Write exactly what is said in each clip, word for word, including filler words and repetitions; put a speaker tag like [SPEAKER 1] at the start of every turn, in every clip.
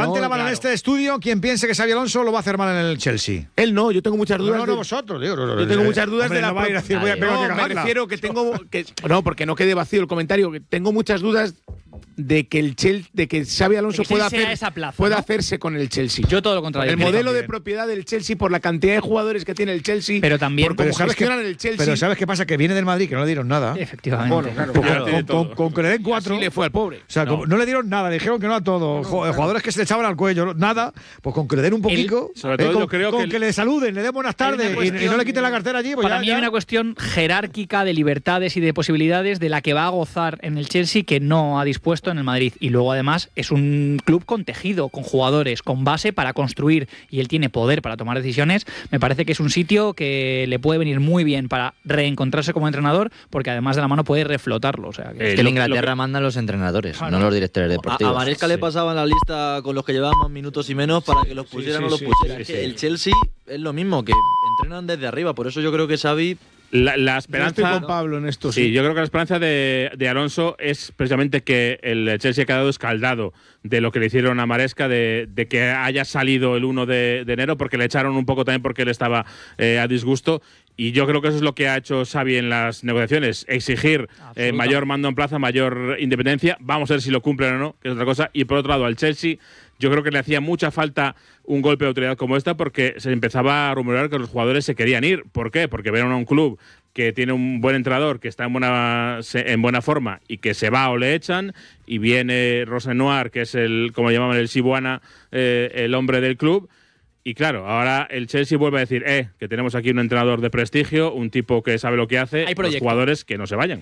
[SPEAKER 1] levante
[SPEAKER 2] no,
[SPEAKER 1] la mano
[SPEAKER 2] claro.
[SPEAKER 1] en este estudio quien piense que Xabi Alonso lo va a hacer mal en el Chelsea.
[SPEAKER 2] Él no, yo tengo muchas dudas.
[SPEAKER 1] No, no, no
[SPEAKER 2] de,
[SPEAKER 1] vosotros, digo. No, no,
[SPEAKER 2] yo tengo
[SPEAKER 1] eh,
[SPEAKER 2] muchas dudas
[SPEAKER 1] hombre,
[SPEAKER 2] de la
[SPEAKER 1] no va a ir a decir, voy a-
[SPEAKER 2] no,
[SPEAKER 1] tengo que
[SPEAKER 2] me
[SPEAKER 1] cagarla.
[SPEAKER 2] refiero que tengo que no, porque no quede vacío el comentario, que tengo muchas dudas de que el Chelsea, de que Xabi Alonso
[SPEAKER 3] De que
[SPEAKER 2] pueda
[SPEAKER 3] sea
[SPEAKER 2] hacer
[SPEAKER 3] esa plaza,
[SPEAKER 2] pueda
[SPEAKER 3] ¿no?
[SPEAKER 2] hacerse con el Chelsea.
[SPEAKER 3] Yo todo lo contrario.
[SPEAKER 2] El
[SPEAKER 3] creo
[SPEAKER 2] modelo de
[SPEAKER 3] también.
[SPEAKER 2] propiedad del Chelsea por la cantidad de jugadores que tiene el Chelsea,
[SPEAKER 3] Pero también-
[SPEAKER 2] por
[SPEAKER 1] Pero
[SPEAKER 2] cómo
[SPEAKER 1] ¿sabes, qué,
[SPEAKER 2] gestionan el Chelsea.
[SPEAKER 1] pero ¿sabes qué pasa? Que viene del Madrid, que no le dieron nada.
[SPEAKER 3] Efectivamente.
[SPEAKER 2] Bueno, claro,
[SPEAKER 1] Con-
[SPEAKER 2] claro.
[SPEAKER 1] con, con- con que le den cuatro.
[SPEAKER 2] Así le fue al pobre.
[SPEAKER 1] O sea, no. Como no le dieron nada, le dijeron que no a todo. Jo- Jugadores que se le echaban al cuello, nada. Pues con que le den un poquito.
[SPEAKER 4] Sobre
[SPEAKER 1] eh,
[SPEAKER 4] todo
[SPEAKER 1] con
[SPEAKER 4] yo creo
[SPEAKER 1] con
[SPEAKER 4] que el-
[SPEAKER 1] que le saluden, le den buenas
[SPEAKER 3] Hay una
[SPEAKER 1] tardes y,
[SPEAKER 3] cuestión-
[SPEAKER 1] y no le quiten la cartera allí. Pues
[SPEAKER 3] Para
[SPEAKER 1] ya-
[SPEAKER 3] mí
[SPEAKER 1] ya-
[SPEAKER 3] hay una cuestión jerárquica de libertades y de posibilidades de la que va a gozar en el Chelsea que no ha dispuesto en el Madrid. Y luego, además, es un club con tejido, con jugadores, con base para construir, y él tiene poder para tomar decisiones. Me parece que es un sitio que le puede venir muy bien para reencontrarse como entrenador, porque además de la mano puede reflotarlo. O sea, que
[SPEAKER 4] Eh,
[SPEAKER 5] Es que en
[SPEAKER 4] lo-
[SPEAKER 5] Inglaterra
[SPEAKER 4] lo que-
[SPEAKER 5] mandan los entrenadores,
[SPEAKER 3] Claro.
[SPEAKER 5] no los directores
[SPEAKER 6] A,
[SPEAKER 5] deportivos.
[SPEAKER 6] a Maresca le
[SPEAKER 5] Sí.
[SPEAKER 6] pasaban la lista con los que llevaban más minutos y menos para que los pusieran
[SPEAKER 4] sí,
[SPEAKER 6] o los
[SPEAKER 4] sí,
[SPEAKER 6] pusieran.
[SPEAKER 4] sí,
[SPEAKER 6] Es que
[SPEAKER 4] sí.
[SPEAKER 6] el Chelsea es lo mismo, que entrenan desde arriba. Por eso yo creo que Xavi…
[SPEAKER 4] La, la
[SPEAKER 2] Yo
[SPEAKER 4] esperanza.
[SPEAKER 2] estoy con Pablo en esto.
[SPEAKER 4] Sí,
[SPEAKER 2] Sí,
[SPEAKER 4] yo creo que la esperanza de, de Alonso es precisamente que el Chelsea ha quedado escaldado de lo que le hicieron a Maresca, de, de que haya salido el uno de, de enero, porque le echaron un poco también porque él estaba eh, a disgusto. Y yo creo que eso es lo que ha hecho Xavi en las negociaciones, exigir eh, mayor mando en plaza, mayor independencia. Vamos a ver si lo cumplen o no, que es otra cosa. Y por otro lado, al Chelsea yo creo que le hacía mucha falta un golpe de autoridad como esta, porque se empezaba a rumorar que los jugadores se querían ir. ¿Por qué? Porque vieron a un club que tiene un buen entrenador, que está en buena, se- en buena forma y que se va o le echan, y viene Rosenoir, que es el, como llamaban, el Sibuana, eh, el hombre del club. Y claro, ahora el Chelsea vuelve a decir, eh, que tenemos aquí un entrenador de prestigio, un tipo que sabe lo que hace,
[SPEAKER 3] Hay
[SPEAKER 4] los
[SPEAKER 3] proyecto.
[SPEAKER 4] jugadores que no se vayan.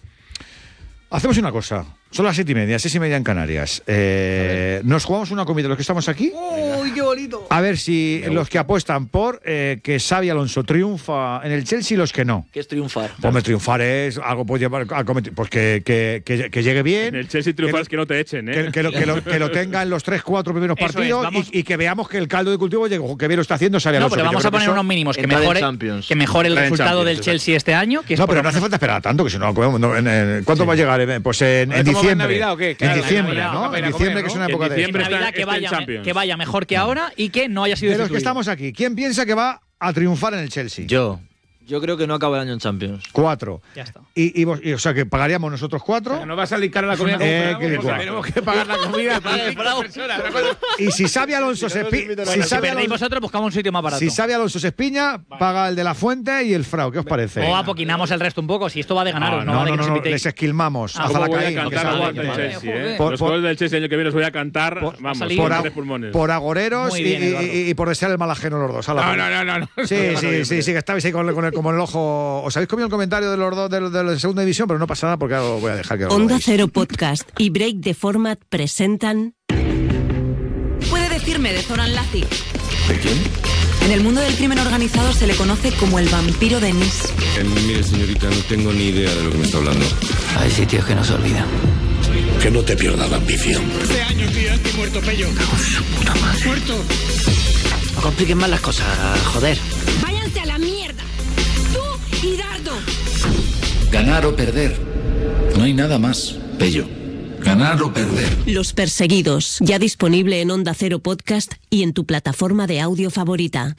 [SPEAKER 1] Hacemos una cosa. Son las siete y media, seis y media en Canarias. Eh, nos jugamos una comida, los que estamos aquí.
[SPEAKER 3] ¡Uy, qué bonito!
[SPEAKER 1] A ver si los que apuestan por eh, que Xabi Alonso triunfa en el Chelsea y los que no.
[SPEAKER 6] Que es triunfar.
[SPEAKER 1] Hombre, triunfar es algo puede llevar a cometer- pues que, que, que, que llegue bien.
[SPEAKER 4] En el Chelsea triunfar
[SPEAKER 1] que-
[SPEAKER 4] es que no te echen, ¿eh?
[SPEAKER 1] Que, que lo, que, lo, que lo tenga en los tres, cuatro primeros
[SPEAKER 3] Eso es,
[SPEAKER 1] partidos
[SPEAKER 3] vamos-
[SPEAKER 1] y, y que veamos que el caldo de cultivo llega, que bien lo está haciendo Xabi
[SPEAKER 3] No,
[SPEAKER 1] Alonso.
[SPEAKER 3] pero
[SPEAKER 1] que yo
[SPEAKER 3] vamos
[SPEAKER 1] creo
[SPEAKER 3] a
[SPEAKER 1] que
[SPEAKER 3] poner
[SPEAKER 1] eso-
[SPEAKER 3] unos mínimos que
[SPEAKER 6] Entrar en
[SPEAKER 3] mejore,
[SPEAKER 6] Champions.
[SPEAKER 3] que mejore el
[SPEAKER 4] Entrar en
[SPEAKER 3] resultado
[SPEAKER 4] Champions,
[SPEAKER 3] del Chelsea este año. Que es
[SPEAKER 1] No,
[SPEAKER 3] por
[SPEAKER 1] pero
[SPEAKER 3] lo
[SPEAKER 1] no hace
[SPEAKER 3] menos-
[SPEAKER 1] falta esperar tanto, que si no, no, en, en- ¿cuánto va a llegar? Eh, Pues en, en
[SPEAKER 2] ¿Cómo va en
[SPEAKER 1] diciembre.
[SPEAKER 2] Navidad o qué?
[SPEAKER 1] En
[SPEAKER 2] Claro,
[SPEAKER 1] diciembre,
[SPEAKER 3] Navidad,
[SPEAKER 1] ¿no?
[SPEAKER 2] para ir
[SPEAKER 1] En
[SPEAKER 2] a
[SPEAKER 1] diciembre,
[SPEAKER 2] comer,
[SPEAKER 1] que es
[SPEAKER 2] ¿no?
[SPEAKER 1] una
[SPEAKER 4] En
[SPEAKER 1] época de...
[SPEAKER 4] diciembre
[SPEAKER 3] en Navidad
[SPEAKER 4] está-
[SPEAKER 3] que
[SPEAKER 4] está en
[SPEAKER 3] vaya,
[SPEAKER 4] Champions.
[SPEAKER 3] que vaya mejor que ahora y que no haya sido
[SPEAKER 1] De los que
[SPEAKER 3] destituido.
[SPEAKER 1] estamos aquí, ¿quién piensa que va a triunfar en el Chelsea?
[SPEAKER 5] Yo.
[SPEAKER 6] Yo creo que no acaba el año en Champions.
[SPEAKER 1] Cuatro.
[SPEAKER 3] Ya está.
[SPEAKER 1] Y, y, vos- y, o sea, que pagaríamos nosotros cuatro.
[SPEAKER 2] Que nos va a salir cara la comida.
[SPEAKER 1] una- Eh,
[SPEAKER 2] como
[SPEAKER 1] qué
[SPEAKER 2] fuéramos,
[SPEAKER 1] licor.
[SPEAKER 2] tenemos que pagar la comida para cinco personas.
[SPEAKER 1] Y si Xabi Alonso se pi- si
[SPEAKER 3] Si
[SPEAKER 1] Xabi
[SPEAKER 3] perdéis
[SPEAKER 1] Alonso,
[SPEAKER 3] vosotros, buscamos un sitio más barato.
[SPEAKER 1] si Xabi Alonso se espiña, paga el de la Fuente y el Frau. ¿Qué os parece?
[SPEAKER 3] O apoquinamos el resto un poco. Si esto va de ganaros, no,
[SPEAKER 1] no,
[SPEAKER 3] vale
[SPEAKER 1] no,
[SPEAKER 3] que nos
[SPEAKER 1] no,
[SPEAKER 3] invitéis.
[SPEAKER 1] les esquilmamos
[SPEAKER 3] Ah,
[SPEAKER 1] a
[SPEAKER 4] ¿Cómo voy a
[SPEAKER 1] Zalacaín, que
[SPEAKER 4] cantar
[SPEAKER 1] sabe
[SPEAKER 4] aguanta
[SPEAKER 1] que
[SPEAKER 4] el
[SPEAKER 1] vale.
[SPEAKER 4] Chelsea,
[SPEAKER 3] Joder.
[SPEAKER 4] eh?
[SPEAKER 1] Por-
[SPEAKER 4] Los
[SPEAKER 1] por-
[SPEAKER 4] goles del Chelsea el año que viene os voy a cantar,
[SPEAKER 1] por-
[SPEAKER 4] vamos,
[SPEAKER 3] salir-
[SPEAKER 4] por
[SPEAKER 1] por,
[SPEAKER 4] de pulmones.
[SPEAKER 1] por agoreros
[SPEAKER 3] Muy
[SPEAKER 1] y,
[SPEAKER 3] bien,
[SPEAKER 1] y-
[SPEAKER 3] Eduardo.
[SPEAKER 1] y por desear el mal ajeno los dos. Ala,
[SPEAKER 2] No,
[SPEAKER 1] pues.
[SPEAKER 2] no, no, no. no.
[SPEAKER 1] Sí, sí, sí, sí, que estabais ahí con, con el, como en el ojo. Os habéis comido el comentario de los dos de, de la segunda división, pero no pasa nada porque os voy a dejar que os lo
[SPEAKER 7] Onda
[SPEAKER 1] veáis.
[SPEAKER 7] Cero Podcast y Break the Format presentan.
[SPEAKER 8] Puede decirme de Zoran Lazic.
[SPEAKER 9] ¿De quién?
[SPEAKER 8] En el mundo del crimen organizado se le conoce como el vampiro de Nice.
[SPEAKER 9] Eh, mire, señorita, no tengo ni idea de lo que me está hablando.
[SPEAKER 5] Hay sitios que no se olvidan.
[SPEAKER 9] Que no te pierda la ambición.
[SPEAKER 10] Hace años que yo estoy muerto, Pello.
[SPEAKER 5] Puta madre.
[SPEAKER 10] Muerto.
[SPEAKER 5] No compliquen más las cosas, joder.
[SPEAKER 8] ¡Váyanse a la mierda! ¡Tú y Dardo!
[SPEAKER 9] Ganar o perder. No hay nada más, Pello. Ganar o perder.
[SPEAKER 7] Los Perseguidos, ya disponible en Onda Cero Podcast y en tu plataforma de audio favorita.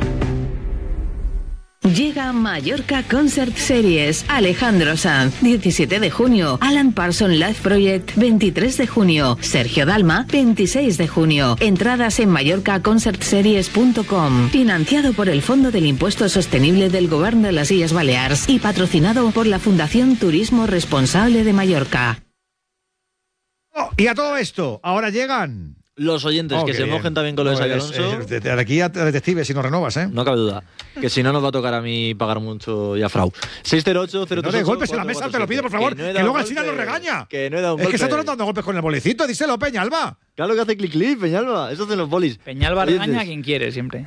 [SPEAKER 11] Llega Mallorca Concert Series. Alejandro Sanz, diecisiete de junio. Alan Parsons Live Project, veintitrés de junio. Sergio Dalma, veintiséis de junio. Entradas en mallorca concert series punto com. Financiado por el Fondo del Impuesto Sostenible del Gobierno de las Illes Baleares y patrocinado por la Fundación Turismo Responsable de Mallorca.
[SPEAKER 1] Oh, y a todo esto, ahora llegan.
[SPEAKER 6] Los oyentes
[SPEAKER 1] Oh,
[SPEAKER 6] que
[SPEAKER 1] qué
[SPEAKER 6] se
[SPEAKER 1] bien.
[SPEAKER 6] mojen también con lo de
[SPEAKER 1] No,
[SPEAKER 6] Xabi
[SPEAKER 1] eres-
[SPEAKER 6] Alonso.
[SPEAKER 1] eres de, de aquí a detective si no renovas, ¿eh?
[SPEAKER 6] No cabe duda. Que si no nos va a tocar a mí pagar mucho y a Frau. seis cero ocho cero
[SPEAKER 1] No
[SPEAKER 6] tres
[SPEAKER 1] des
[SPEAKER 6] ocho
[SPEAKER 1] golpes en la
[SPEAKER 6] cuatro
[SPEAKER 1] mesa,
[SPEAKER 6] cuatro
[SPEAKER 1] te lo pido, por favor.
[SPEAKER 6] siete.
[SPEAKER 1] Que,
[SPEAKER 6] no he dado
[SPEAKER 1] luego al final nos
[SPEAKER 6] golpe.
[SPEAKER 1] regaña.
[SPEAKER 6] Que no he dado un
[SPEAKER 1] Es que
[SPEAKER 6] golpe.
[SPEAKER 1] está todo el rato dando golpes con el bolicito. Díselo, Peñalba.
[SPEAKER 6] Claro que hace clic clic, Peñalba. Eso hacen los bolis.
[SPEAKER 3] Peñalba
[SPEAKER 6] Oyentes.
[SPEAKER 3] regaña a quien quiere siempre.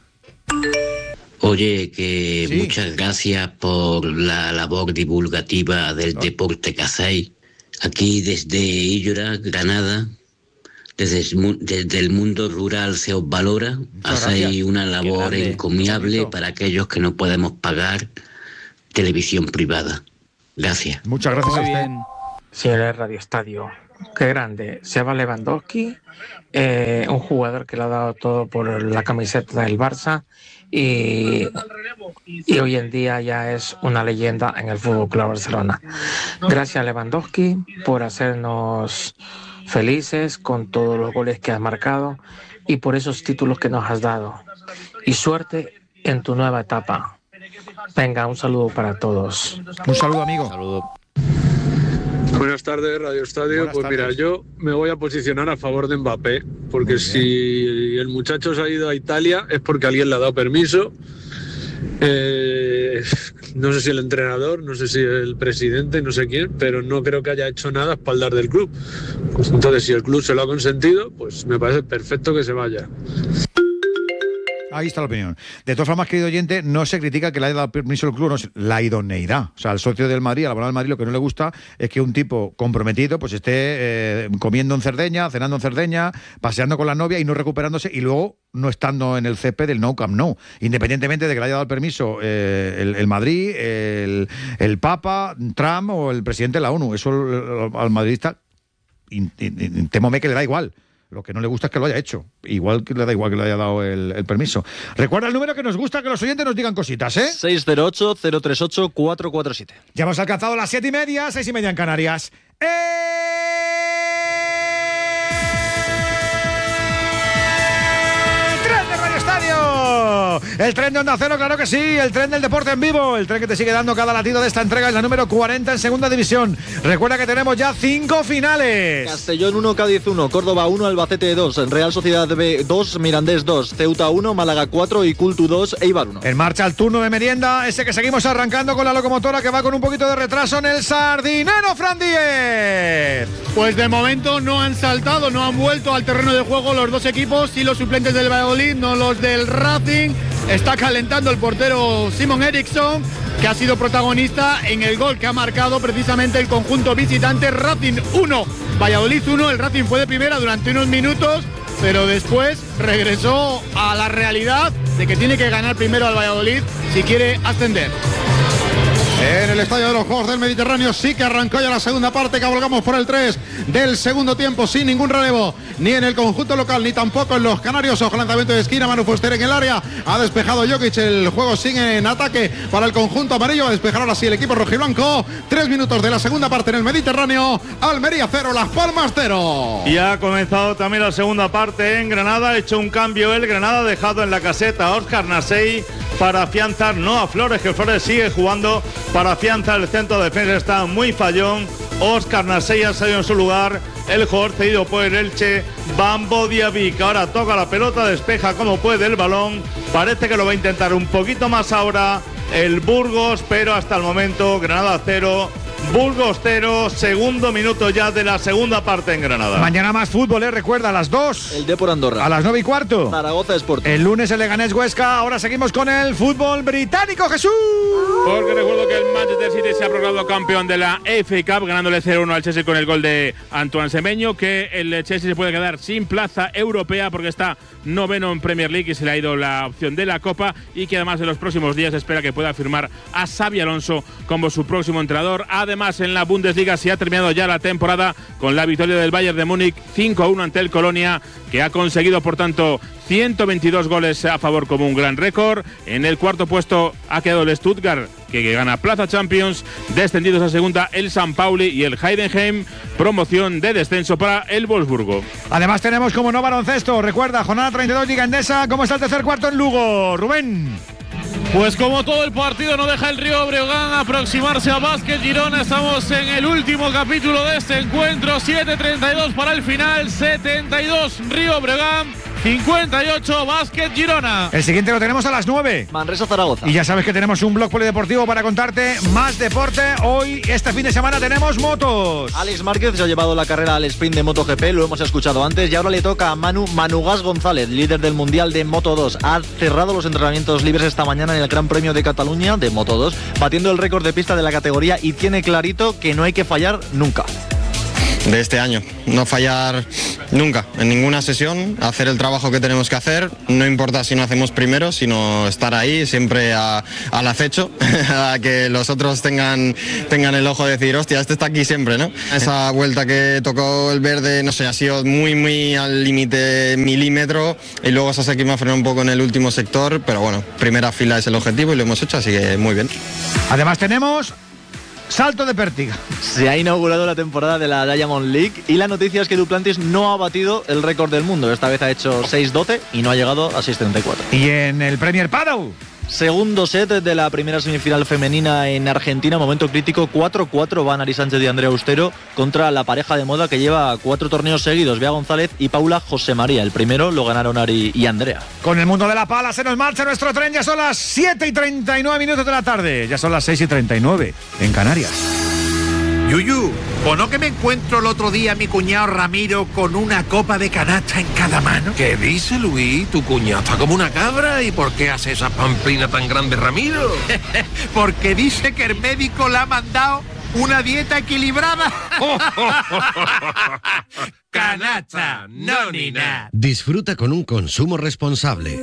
[SPEAKER 12] Oye, que
[SPEAKER 1] Sí.
[SPEAKER 12] muchas gracias por la labor divulgativa del deporte que hacéis. Aquí desde Illora, Granada, desde, el mu- desde el mundo rural se os valora. Hacéis
[SPEAKER 1] gracias.
[SPEAKER 12] una labor
[SPEAKER 1] grande,
[SPEAKER 12] encomiable
[SPEAKER 1] bonito.
[SPEAKER 12] para aquellos que no podemos pagar televisión privada. Gracias.
[SPEAKER 1] Muchas gracias a
[SPEAKER 3] Muy
[SPEAKER 1] usted.
[SPEAKER 3] bien.
[SPEAKER 13] Señores Radio Estadio, qué grande. Seba Lewandowski, eh, un jugador que le ha dado todo por la camiseta del Barça y, y hoy en día ya es una leyenda en el F C Barcelona. Gracias Lewandowski por hacernos felices con todos los goles que has marcado y por esos títulos que nos has dado. Y suerte en tu nueva etapa. Venga, un saludo para todos.
[SPEAKER 1] Un saludo, amigo.
[SPEAKER 6] Saludo.
[SPEAKER 14] Buenas tardes, Radio Estadio.
[SPEAKER 1] Buenas
[SPEAKER 14] pues
[SPEAKER 1] tardes.
[SPEAKER 14] mira, yo me voy a posicionar a favor de Mbappé, porque si el muchacho se ha ido a Italia es porque alguien le ha dado permiso. Eh, no sé si el entrenador, no sé si el presidente, no sé quién, pero no creo que haya hecho nada a espaldar del club. Pues entonces, si el club se lo ha consentido, pues me parece perfecto que se vaya.
[SPEAKER 1] Ahí está la opinión. De todas formas, querido oyente, no se critica que le haya dado permiso el club, no, la idoneidad. O sea, al socio del Madrid, al abonado del Madrid, lo que no le gusta es que un tipo comprometido pues esté eh, comiendo en Cerdeña, cenando en Cerdeña, paseando con la novia y no recuperándose y luego no estando en el césped del Nou Camp Nou. Independientemente de que le haya dado el permiso eh, el, el Madrid, el, el Papa, Trump o el presidente de la ONU. Eso al madridista, temóme que le da igual. Lo que no le gusta es que lo haya hecho. Igual que le da igual que le haya dado el, el permiso. Recuerda el número que nos gusta que los oyentes nos digan cositas, ¿eh?
[SPEAKER 6] seis cero ocho, cero tres ocho, cuatro cuatro siete.
[SPEAKER 1] Ya hemos alcanzado las siete y media, seis y media en Canarias. ¡Eh! ¡Tren de Radio Estadio! El tren de Onda Cero, claro que sí. El tren del deporte en vivo. El tren que te sigue dando cada latido de esta entrega. Es la número cuarenta en segunda división. Recuerda que tenemos ya cinco finales.
[SPEAKER 6] Castellón uno, Cádiz uno, Córdoba uno, Albacete dos, Real Sociedad B dos, Mirandés dos, Ceuta uno, Málaga cuatro y Cultu dos, Eibar uno.
[SPEAKER 1] En marcha el turno de merienda, ese que seguimos arrancando con la locomotora que va con un poquito de retraso en el Sardinero, Fran Díez.
[SPEAKER 10] Pues de momento no han saltado, no han vuelto al terreno de juego los dos equipos y los suplentes del Valladolid, no los del Racing. Está calentando el portero Simon Eriksson, que ha sido protagonista en el gol que ha marcado precisamente el conjunto visitante. Racing uno, Valladolid uno. El Racing fue de primera durante unos minutos, pero después regresó a la realidad de que tiene que ganar primero al Valladolid si quiere ascender.
[SPEAKER 15] En el Estadio de los Juegos del Mediterráneo sí que arrancó ya la segunda parte, cabalgamos por el tres del segundo tiempo sin ningún relevo, ni en el conjunto local, ni tampoco en los canarios. Ojo, lanzamiento de esquina, Manu Fuster en el área, ha despejado Jokic, el juego sigue en ataque para el conjunto amarillo, va a despejar ahora sí el equipo rojiblanco. Tres minutos de la segunda parte en el Mediterráneo, Almería cero, Las Palmas cero.
[SPEAKER 16] Y ha comenzado también la segunda parte en Granada, ha hecho un cambio el Granada, ha dejado en la caseta a Óscar Nasei para afianzar no a Flores, que Flores sigue jugando para afianzar el centro de defensa, está muy fallón. Óscar Nasei ha salido en su lugar, el jugador cedido por el Elche, Bambo Diaby, que ahora toca la pelota, despeja como puede el balón, parece que lo va a intentar un poquito más ahora el Burgos, pero hasta el momento Granada cero, Burgos cero, segundo minuto ya de la segunda parte en Granada.
[SPEAKER 1] Mañana más fútbol, ¿eh? Recuerda, a las dos.
[SPEAKER 6] El Depor Andorra.
[SPEAKER 1] A las nueve y cuarto.
[SPEAKER 6] Zaragoza Sporting.
[SPEAKER 1] El lunes el Leganés Huesca. Ahora seguimos con el fútbol británico, Jesús.
[SPEAKER 4] Porque recuerdo que el Manchester City se ha proclamado campeón de la F A Cup, ganándole cero uno al Chelsea con el gol de Antoine Semenyo, que el Chelsea se puede quedar sin plaza europea porque está noveno en Premier League y se le ha ido la opción de la Copa, y que además en los próximos días espera que pueda firmar a Xabi Alonso como su próximo entrenador. Además, en la Bundesliga se ha terminado ya la temporada con la victoria del Bayern de Múnich cinco a uno ante el Colonia, que ha conseguido por tanto ciento veintidós goles a favor como un gran récord. En el cuarto puesto ha quedado el Stuttgart, que, que gana plaza Champions. Descendidos a segunda el San Pauli y el Heidenheim, promoción de descenso para el Wolfsburgo.
[SPEAKER 1] Además tenemos como no baloncesto, recuerda, jornada treinta y dos Liga Endesa. ¿Cómo está el tercer cuarto en Lugo, Rubén?
[SPEAKER 17] Pues como todo el partido no deja el Río Breogán aproximarse a Básquet Girona. Estamos en el último capítulo de este encuentro. siete treinta y dos para el final, setenta y dos Río Breogán, cincuenta y ocho Básquet Girona.
[SPEAKER 1] El siguiente lo tenemos a las nueve.
[SPEAKER 6] Manresa Zaragoza.
[SPEAKER 1] Y ya sabes que tenemos un blog polideportivo para contarte más deporte. Hoy, este fin de semana, tenemos motos.
[SPEAKER 6] Alex Márquez se ha llevado la carrera al sprint de MotoGP, lo hemos escuchado antes, y ahora le toca a Manu Manugas González, líder del Mundial de Moto dos. Ha cerrado los entrenamientos libres esta mañana en el Gran Premio de Cataluña de Moto dos, batiendo el récord de pista de la categoría, y tiene clarito que no hay que fallar nunca.
[SPEAKER 18] de este año. No fallar nunca, en ninguna sesión, hacer el trabajo que tenemos que hacer, no importa si no hacemos primero, sino estar ahí siempre a, al acecho, a que los otros tengan, tengan el ojo de decir, hostia, este está aquí siempre, ¿no? Esa vuelta que tocó el verde, no sé, ha sido muy, muy al límite milímetro, y luego Sasaki me ha frenado un poco en el último sector, pero bueno, primera fila es el objetivo y lo hemos hecho, así que muy bien.
[SPEAKER 1] Además tenemos salto de pértiga.
[SPEAKER 6] Se ha inaugurado la temporada de la Diamond League y la noticia es que Duplantis no ha batido el récord del mundo. Esta vez ha hecho seis doce y no ha llegado a seis treinta y cuatro.
[SPEAKER 1] Y en el Premier Padel,
[SPEAKER 6] segundo set de la primera semifinal femenina en Argentina, momento crítico, cuatro cuatro van Ari Sánchez y Andrea Austero contra la pareja de moda que lleva cuatro torneos seguidos, Bea González y Paula José María. El primero lo ganaron Ari y Andrea.
[SPEAKER 1] Con el mundo de la pala se nos marcha nuestro tren, ya son las siete y treinta y nueve minutos de la tarde, ya son las seis y treinta y nueve en Canarias.
[SPEAKER 19] Yuyu, ¿o no que me encuentro el otro día a mi cuñado Ramiro con una copa de canasta en cada mano?
[SPEAKER 20] ¿Qué dice, Luis? Tu cuñado está como una cabra. ¿Y por qué hace esa pamplina tan grande, Ramiro?
[SPEAKER 19] Porque dice que el médico le ha mandado una dieta equilibrada. Canasta, no ni nada.
[SPEAKER 21] Disfruta con un consumo responsable.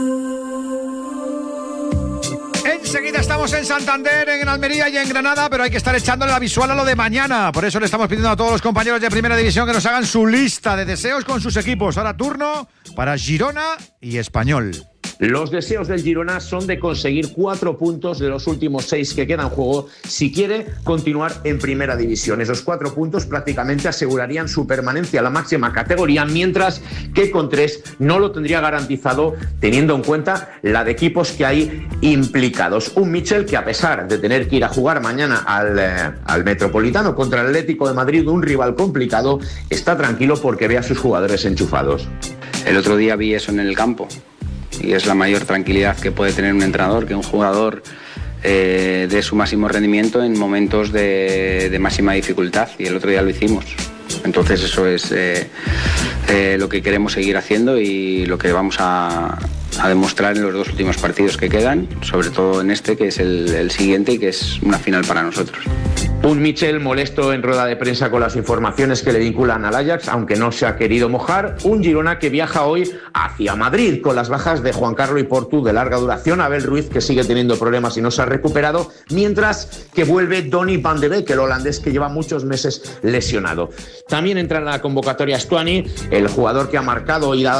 [SPEAKER 1] Enseguida estamos en Santander, en Almería y en Granada, pero hay que estar echándole la visual a lo de mañana. Por eso le estamos pidiendo a todos los compañeros de Primera División que nos hagan su lista de deseos con sus equipos. Ahora turno para Girona y Español.
[SPEAKER 22] Los deseos del Girona son de conseguir cuatro puntos de los últimos seis que quedan en juego si quiere continuar en Primera División. Esos cuatro puntos prácticamente asegurarían su permanencia a la máxima categoría, mientras que con tres no lo tendría garantizado, teniendo en cuenta la de equipos que hay implicados. Un Michel que, a pesar de tener que ir a jugar mañana al, eh, al Metropolitano contra el Atlético de Madrid, un rival complicado, está tranquilo porque ve a sus jugadores enchufados.
[SPEAKER 23] El otro día vi eso en el campo. Y es la mayor tranquilidad que puede tener un entrenador, que un jugador eh, dé su máximo rendimiento en momentos de, de máxima dificultad, y el otro día lo hicimos. Entonces eso es eh, eh, lo que queremos seguir haciendo y lo que vamos a, a demostrar en los dos últimos partidos que quedan, sobre todo en este, que es el, el siguiente y que es una final para nosotros.
[SPEAKER 22] Un Michel molesto en rueda de prensa con las informaciones que le vinculan al Ajax, aunque no se ha querido mojar. Un Girona que viaja hoy hacia Madrid con las bajas de Juan Carlos y Portu de larga duración, Abel Ruiz, que sigue teniendo problemas y no se ha recuperado, mientras que vuelve Donny van de Beek, el holandés que lleva muchos meses lesionado. También entra en la convocatoria Stuani, el jugador que ha marcado y dado